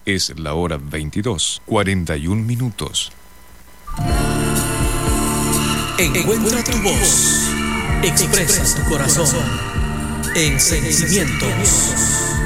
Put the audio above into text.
Es la hora 22:41. Encuentra tu voz, expresa tu corazón en Sentimientos.